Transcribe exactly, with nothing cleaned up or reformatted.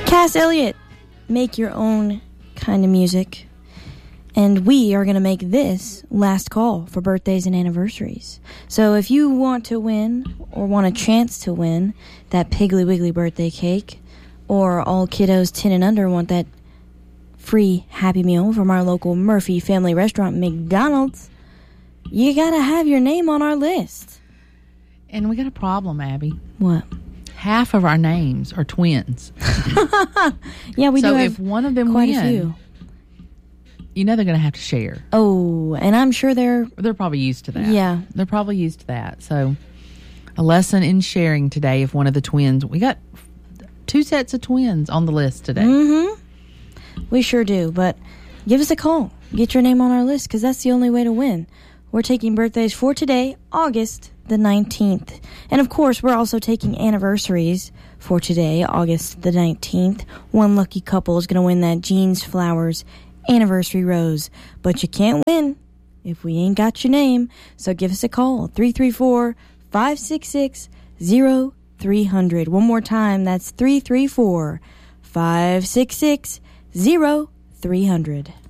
Cass Elliot, make your own kind of music. And we are going to make this last call for birthdays and anniversaries. So if you want to win or want a chance to win that Piggly Wiggly birthday cake, or all kiddos ten and under want that free Happy Meal from our local Murphy Family Restaurant, McDonald's, you got to have your name on our list. And we got a problem, Abby. What? Half of our names are twins. Yeah, we so do have if one of them quite win, a few. You know they're going to have to share. Oh, and I'm sure they're... They're probably used to that. Yeah. They're probably used to that. So a lesson in sharing today if one of the twins... We got two sets of twins on the list today. Mm-hmm. We sure do, but give us a call. Get your name on our list, because that's the only way to win. We're taking birthdays for today, August the nineteenth. And, of course, we're also taking anniversaries for today, August the nineteenth. One lucky couple is going to win that Jeans Flowers anniversary rose. But you can't win if we ain't got your name. So give us a call, three three four, five six six, zero three zero zero. One more time, that's three three four, five six six, zero three zero zero.